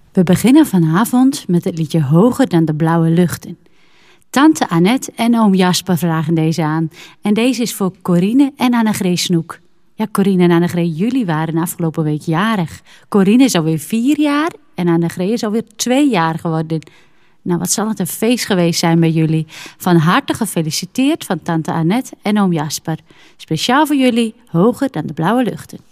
We beginnen vanavond met het liedje Hoger dan de blauwe luchten. Tante Annette en oom Jasper vragen deze aan. En deze is voor Corine en Annegreet Snoek. Ja, Corine en Annegreet, jullie waren afgelopen week jarig. Corine is alweer 4 jaar en Annegreet is alweer 2 jaar geworden. Nou, wat zal het een feest geweest zijn bij jullie. Van harte gefeliciteerd van tante Annette en oom Jasper. Speciaal voor jullie, Hoger dan de blauwe luchten.